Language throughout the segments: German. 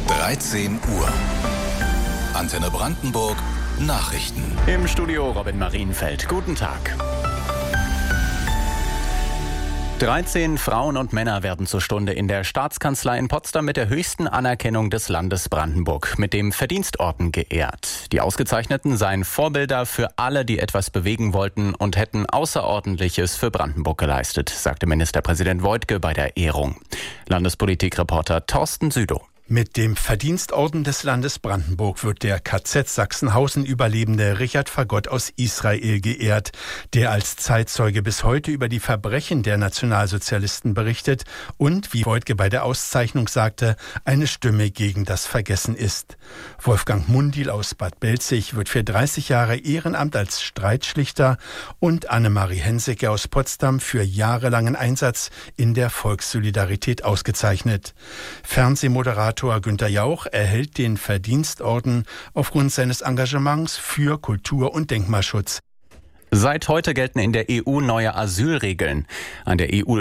13 Uhr. Antenne Brandenburg Nachrichten. Im Studio Robin Marienfeld. Guten Tag. 13 Frauen und Männer werden zur Stunde in der Staatskanzlei in Potsdam mit der höchsten Anerkennung des Landes Brandenburg, mit dem Verdienstorden geehrt. Die Ausgezeichneten seien Vorbilder für alle, die etwas bewegen wollten und hätten Außerordentliches für Brandenburg geleistet, sagte Ministerpräsident Woidke bei der Ehrung. Landespolitikreporter Thorsten Südow. Mit dem Verdienstorden des Landes Brandenburg wird der KZ Sachsenhausen-Überlebende Richard Fagott aus Israel geehrt, der als Zeitzeuge bis heute über die Verbrechen der Nationalsozialisten berichtet und, wie Woidke bei der Auszeichnung sagte, eine Stimme gegen das Vergessen ist. Wolfgang Mundil aus Bad Belzig wird für 30 Jahre Ehrenamt als Streitschlichter und Annemarie Hensecke aus Potsdam für jahrelangen Einsatz in der Volkssolidarität ausgezeichnet. Fernsehmoderator Günter Jauch erhält den Verdienstorden aufgrund seines Engagements für Kultur- und Denkmalschutz. Seit heute gelten in der EU neue Asylregeln. An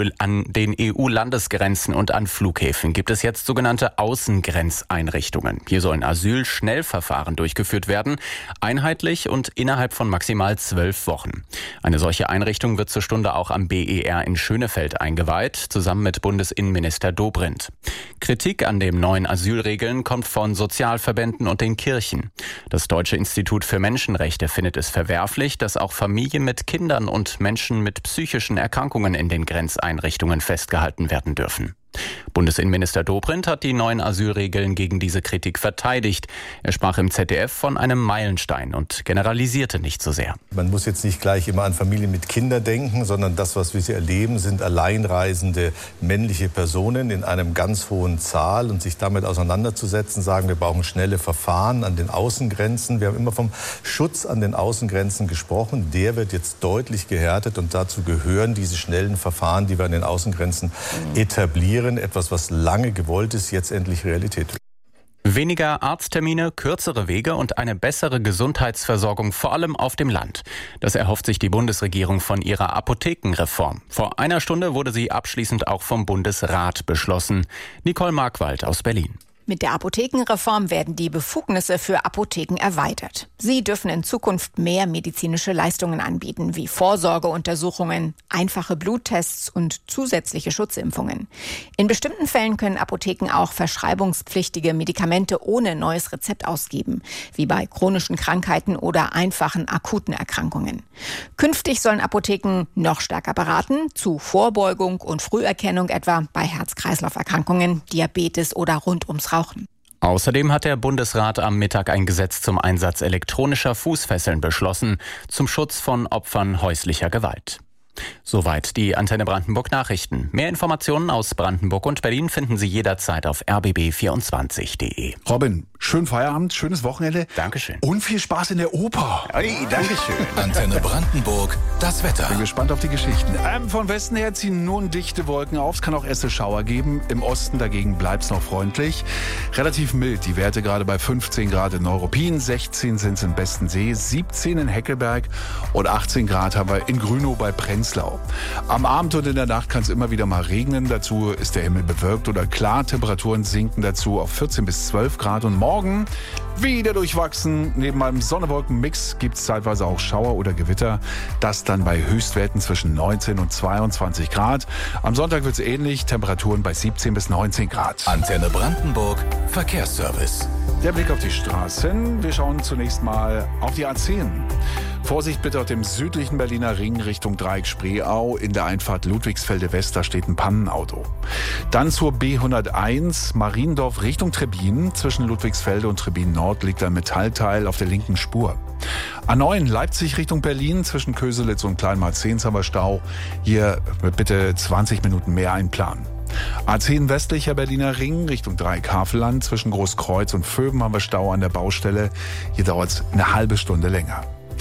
den EU-Landesgrenzen und an Flughäfen gibt es jetzt sogenannte Außengrenzeinrichtungen. Hier sollen Asylschnellverfahren durchgeführt werden, einheitlich und innerhalb von maximal 12 Wochen. Eine solche Einrichtung wird zur Stunde auch am BER in Schönefeld eingeweiht, zusammen mit Bundesinnenminister Dobrindt. Kritik an den neuen Asylregeln kommt von Sozialverbänden und den Kirchen. Das Deutsche Institut für Menschenrechte findet es verwerflich, dass auch Familien mit Kindern und Menschen mit psychischen Erkrankungen in den Grenzeinrichtungen festgehalten werden dürfen. Bundesinnenminister Dobrindt hat die neuen Asylregeln gegen diese Kritik verteidigt. Er sprach im ZDF von einem Meilenstein und generalisierte nicht so sehr. Man muss jetzt nicht gleich immer an Familien mit Kindern denken, sondern das, was wir hier erleben, sind alleinreisende männliche Personen in einem ganz hohen Zahl. Und sich damit auseinanderzusetzen, sagen, wir brauchen schnelle Verfahren an den Außengrenzen. Wir haben immer vom Schutz an den Außengrenzen gesprochen. Der wird jetzt deutlich gehärtet und dazu gehören diese schnellen Verfahren, die wir an den Außengrenzen etablieren. Etwas, was lange gewollt ist, jetzt endlich Realität. Weniger Arzttermine, kürzere Wege und eine bessere Gesundheitsversorgung, vor allem auf dem Land. Das erhofft sich die Bundesregierung von ihrer Apothekenreform. Vor einer Stunde wurde sie abschließend auch vom Bundesrat beschlossen. Nicole Markwald aus Berlin. Mit der Apothekenreform werden die Befugnisse für Apotheken erweitert. Sie dürfen in Zukunft mehr medizinische Leistungen anbieten, wie Vorsorgeuntersuchungen, einfache Bluttests und zusätzliche Schutzimpfungen. In bestimmten Fällen können Apotheken auch verschreibungspflichtige Medikamente ohne neues Rezept ausgeben, wie bei chronischen Krankheiten oder einfachen akuten Erkrankungen. Künftig sollen Apotheken noch stärker beraten, zu Vorbeugung und Früherkennung etwa bei Herz-Kreislauf-Erkrankungen, Diabetes oder rund ums Rauchen. Außerdem hat der Bundesrat am Mittag ein Gesetz zum Einsatz elektronischer Fußfesseln beschlossen, zum Schutz von Opfern häuslicher Gewalt. Soweit die Antenne Brandenburg Nachrichten. Mehr Informationen aus Brandenburg und Berlin finden Sie jederzeit auf rbb24.de. Robin, schönen Feierabend, schönes Wochenende. Dankeschön. Und viel Spaß in der Oper. Hey, Dankeschön. Antenne Brandenburg, das Wetter. Bin gespannt auf die Geschichten. Von Westen her ziehen nun dichte Wolken auf. Es kann auch erste Schauer geben. Im Osten dagegen bleibt es noch freundlich. Relativ mild. Die Werte gerade bei 15 Grad in Neuruppin, 16 sind es in Bestensee, 17 in Heckelberg und 18 Grad haben wir in Grünow bei Prenzlau. Am Abend und in der Nacht kann es immer wieder mal regnen. Dazu ist der Himmel bewölkt oder klar. Temperaturen sinken dazu auf 14 bis 12 Grad. Und morgen wieder durchwachsen. Neben einem Sonne-Wolken-Mix gibt es zeitweise auch Schauer oder Gewitter. Das dann bei Höchstwerten zwischen 19 und 22 Grad. Am Sonntag wird es ähnlich. Temperaturen bei 17 bis 19 Grad. Antenne Brandenburg, Verkehrsservice. Der Blick auf die Straßen. Wir schauen zunächst mal auf die A10. Vorsicht bitte auf dem südlichen Berliner Ring Richtung Dreieck Spreeau. In der Einfahrt Ludwigsfelde West, da steht ein Pannenauto. Dann zur B101 Mariendorf Richtung Trebbin. Zwischen Ludwigsfelde und Trebbin Nord liegt ein Metallteil auf der linken Spur. A9 Leipzig Richtung Berlin. Zwischen Köselitz und Kleinmarzehns haben wir Stau. Hier bitte 20 Minuten mehr einplanen. A10 westlicher Berliner Ring Richtung Dreieck-Havelland. Zwischen Großkreuz und Vöben haben wir Stau an der Baustelle. Hier dauert es eine halbe Stunde länger.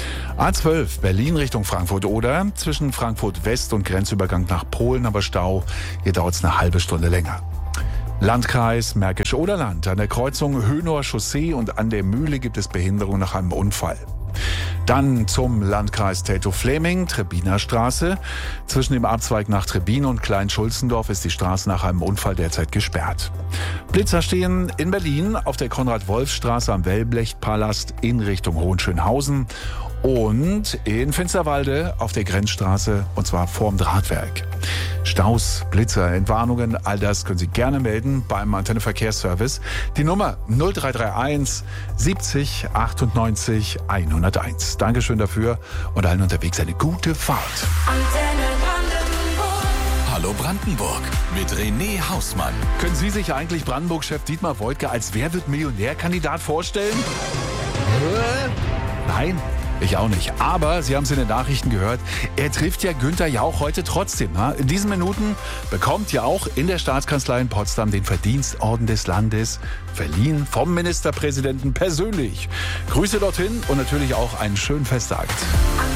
A12 Berlin Richtung Frankfurt-Oder. Zwischen Frankfurt West und Grenzübergang nach Polen haben wir Stau. Hier dauert es eine halbe Stunde länger. Landkreis Märkisch-Oderland. An der Kreuzung Hönower Chaussee und an der Mühle gibt es Behinderung nach einem Unfall. Dann zum Landkreis Teltow-Fläming, Trebbiner Straße. Zwischen dem Abzweig nach Trebbin und Klein-Schulzendorf ist die Straße nach einem Unfall derzeit gesperrt. Blitzer stehen in Berlin auf der Konrad-Wolf-Straße am Wellblechtpalast in Richtung Hohenschönhausen und in Finsterwalde auf der Grenzstraße, und zwar vorm Drahtwerk. Staus, Blitzer, Entwarnungen, all das können Sie gerne melden beim Antenne-Verkehrsservice. Die Nummer 0331 70 98 101. Dankeschön dafür und allen unterwegs eine gute Fahrt. Hallo Brandenburg mit René Hausmann. Können Sie sich eigentlich Brandenburg-Chef Dietmar Woidke als Wer wird Millionär-Kandidat vorstellen? Nein, ich auch nicht. Aber Sie haben es in den Nachrichten gehört, er trifft ja Günther Jauch heute trotzdem. In diesen Minuten bekommt Jauch in der Staatskanzlei in Potsdam den Verdienstorden des Landes, verliehen vom Ministerpräsidenten persönlich. Grüße dorthin und natürlich auch einen schönen Festakt.